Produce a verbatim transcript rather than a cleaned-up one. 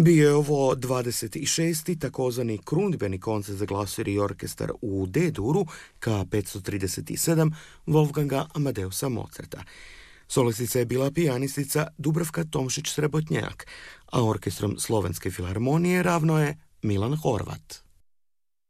Bio je ovo dvadeset šesti takozvani krunidbeni koncert za glasovir i orkestar u D-duru ka petsto trideset sedam Wolfganga Amadeusa Mozarta. Solistica je bila pijanistica Dubravka Tomšić-Srebotnjak, a orkestrom Slovenske filharmonije ravno je Milan Horvat.